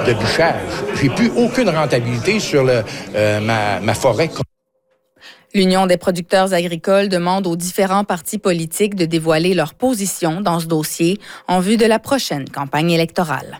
de bûchage. J'ai plus aucune rentabilité sur ma forêt. L'Union des producteurs agricoles demande aux différents partis politiques de dévoiler leur position dans ce dossier en vue de la prochaine campagne électorale.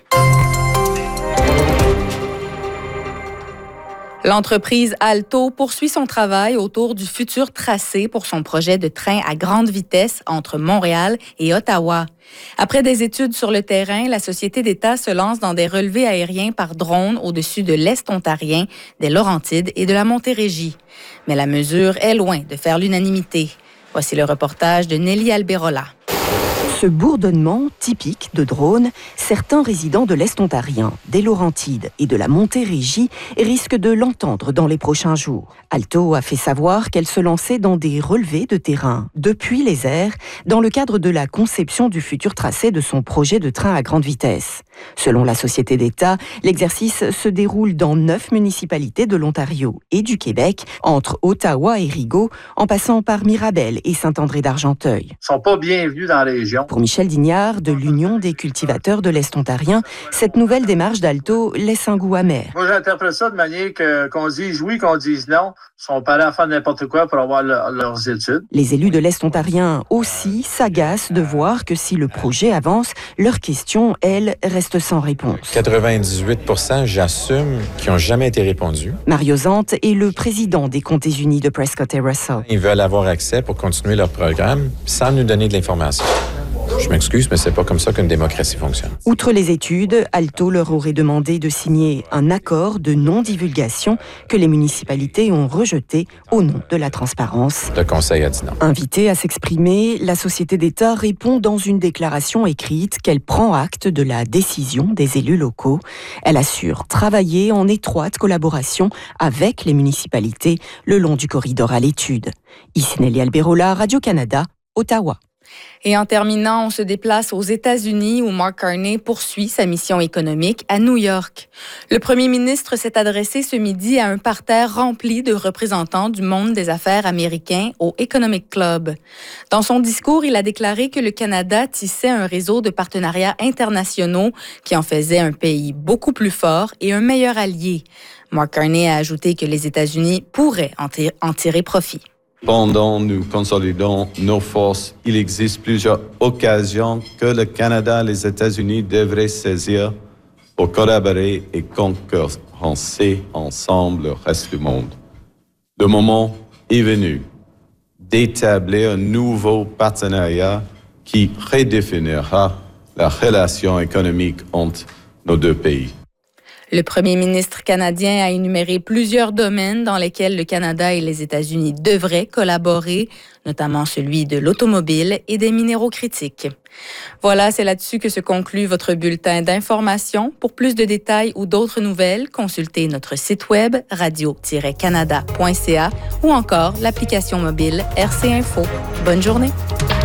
L'entreprise Alto poursuit son travail autour du futur tracé pour son projet de train à grande vitesse entre Montréal et Ottawa. Après des études sur le terrain, la Société d'État se lance dans des relevés aériens par drone au-dessus de l'Est ontarien, des Laurentides et de la Montérégie. Mais la mesure est loin de faire l'unanimité. Voici le reportage de Nelly Alberola. Ce bourdonnement typique de drone, certains résidents de l'Est ontarien, des Laurentides et de la Montérégie risquent de l'entendre dans les prochains jours. Alto a fait savoir qu'elle se lançait dans des relevés de terrain depuis les airs dans le cadre de la conception du futur tracé de son projet de train à grande vitesse. Selon la Société d'État, l'exercice se déroule dans 9 municipalités de l'Ontario et du Québec, entre Ottawa et Rigaud, en passant par Mirabel et Saint-André d'Argenteuil. Ils ne sont pas bienvenus dans la région. Pour Michel Dignard, de l'Union des cultivateurs de l'Est ontarien, cette nouvelle démarche d'Alto laisse un goût amer. Moi, j'interprète ça de manière qu'on dise oui, qu'on dise non. Ils sont pas là à faire n'importe quoi pour avoir leurs études. Les élus de l'Est ontarien aussi s'agacent de voir que si le projet avance, leurs questions, elles, restent sans réponse. 98%, j'assume, qui n'ont jamais été répondues. Mario Zante est le président des Comtés unis de Prescott et Russell. Ils veulent avoir accès pour continuer leur programme sans nous donner de l'information. Je m'excuse, mais c'est pas comme ça qu'une démocratie fonctionne. Outre les études, Alto leur aurait demandé de signer un accord de non-divulgation que les municipalités ont rejeté au nom de la transparence. Le Conseil a dit non. Invitée à s'exprimer, la Société d'État répond dans une déclaration écrite qu'elle prend acte de la décision des élus locaux. Elle assure travailler en étroite collaboration avec les municipalités le long du corridor à l'étude. Ici Nelly Alberola, Radio-Canada, Ottawa. Et en terminant, on se déplace aux États-Unis où Mark Carney poursuit sa mission économique à New York. Le premier ministre s'est adressé ce midi à un parterre rempli de représentants du monde des affaires américains au Economic Club. Dans son discours, il a déclaré que le Canada tissait un réseau de partenariats internationaux qui en faisait un pays beaucoup plus fort et un meilleur allié. Mark Carney a ajouté que les États-Unis pourraient en tirer profit. Pendant nous consolidons nos forces, il existe plusieurs occasions que le Canada et les États-Unis devraient saisir pour collaborer et concurrencer ensemble le reste du monde. Le moment est venu d'établir un nouveau partenariat qui redéfinira la relation économique entre nos deux pays. Le premier ministre canadien a énuméré plusieurs domaines dans lesquels le Canada et les États-Unis devraient collaborer, notamment celui de l'automobile et des minéraux critiques. Voilà, c'est là-dessus que se conclut votre bulletin d'information. Pour plus de détails ou d'autres nouvelles, consultez notre site web radio-canada.ca ou encore l'application mobile RC Info. Bonne journée!